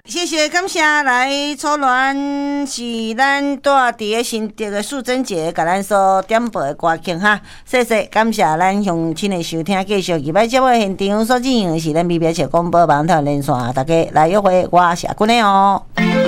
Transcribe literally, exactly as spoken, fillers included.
谢谢感谢来初恋是咱住伫个新竹的素贞节，甲咱所点播的歌曲哈。谢谢感谢咱乡亲的收听，继续入来节目现场所进行的是咱美美笑广播网台连线，大家来约会，我是阿君的哦。